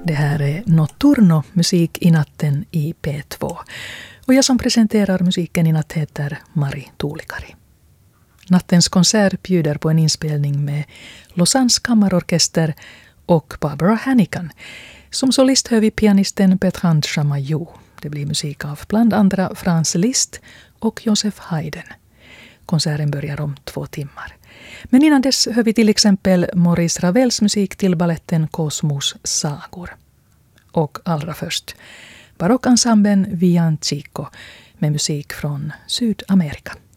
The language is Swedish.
Det här är Notturno, musik i natten i P2. Och jag som presenterar musiken i natt heter Mari Tuulikari. Nattens konsert bjuder på en inspelning med Lausannes kammarorkester och Barbara Hannigan. Som solist hör vi pianisten Bertrand Chamayou. Det blir musik av bland andra Franz Liszt och Joseph Haydn. Konserten börjar om 2 timmar. Men innan dess hör vi till exempel Maurice Ravels musik till balletten Cosmos sagor. Och allra först barockensemblen Villancico med musik från Sydamerika.